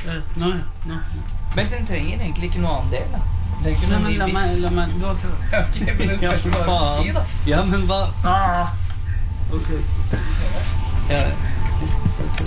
Nå. Men den trenger egentlig ikke noe annen del, da. Nei, men la meg gå til det. Ok, men det spørs hva du sier, da. Ja, men hva? Ok. Ja.